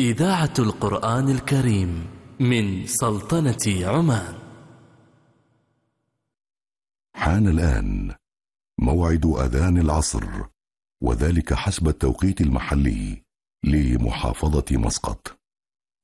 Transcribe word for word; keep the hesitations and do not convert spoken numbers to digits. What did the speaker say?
إذاعة القرآن الكريم من سلطنة عمان. حان الآن موعد أذان العصر، وذلك حسب التوقيت المحلي لمحافظة مسقط.